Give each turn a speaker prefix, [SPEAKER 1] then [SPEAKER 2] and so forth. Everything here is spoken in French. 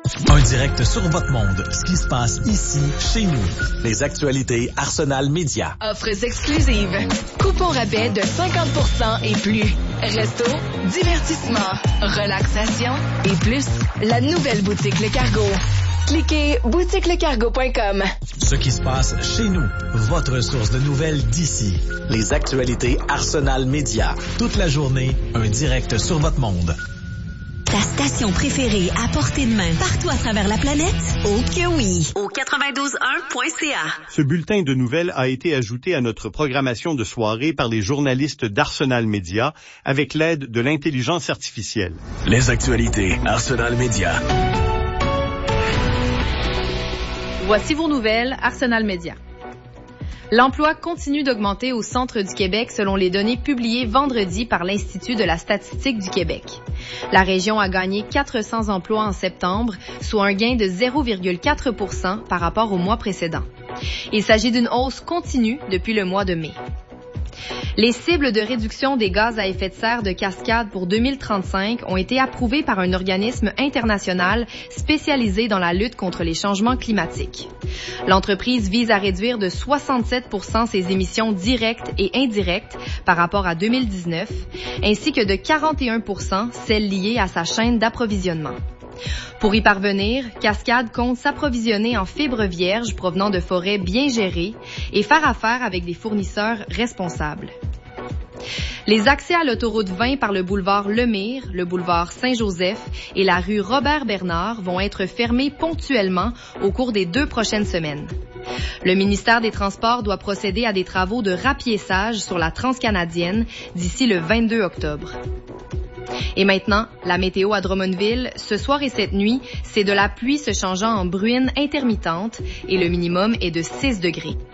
[SPEAKER 1] Un direct sur votre monde. Ce qui se passe ici, chez nous. Les actualités Arsenal Média.
[SPEAKER 2] Offres exclusives. Coupons rabais de 50% et plus. Resto, divertissement, relaxation et plus. La nouvelle boutique Le Cargo. Cliquez boutiquelecargo.com.
[SPEAKER 1] Ce qui se passe chez nous. Votre source de nouvelles d'ici. Les actualités Arsenal Média. Toute la journée, un direct sur votre monde.
[SPEAKER 3] Ta station préférée à portée de main partout à travers la planète? Oh que oui! Au 92.1.ca.
[SPEAKER 4] Ce bulletin de nouvelles a été ajouté à notre programmation de soirée par les journalistes d'Arsenal Média avec l'aide de l'intelligence artificielle.
[SPEAKER 1] Les actualités Arsenal Média.
[SPEAKER 5] Voici vos nouvelles Arsenal Média. L'emploi continue d'augmenter au centre du Québec selon les données publiées vendredi par l'Institut de la statistique du Québec. La région a gagné 400 emplois en septembre, soit un gain de 0,4% par rapport au mois précédent. Il s'agit d'une hausse continue depuis le mois de mai. Les cibles de réduction des gaz à effet de serre de Cascade pour 2035 ont été approuvées par un organisme international spécialisé dans la lutte contre les changements climatiques. L'entreprise vise à réduire de 67% ses émissions directes et indirectes par rapport à 2019, ainsi que de 41% celles liées à sa chaîne d'approvisionnement. Pour y parvenir, Cascade compte s'approvisionner en fibres vierges provenant de forêts bien gérées et faire affaire avec des fournisseurs responsables. Les accès à l'autoroute 20 par le boulevard Lemire, le boulevard Saint-Joseph et la rue Robert-Bernard vont être fermés ponctuellement au cours des 2 prochaines semaines. Le ministère des Transports doit procéder à des travaux de rapiessage sur la transcanadienne d'ici le 22 octobre. Et maintenant, la météo à Drummondville, ce soir et cette nuit, c'est de la pluie se changeant en bruine intermittente et le minimum est de 6 degrés.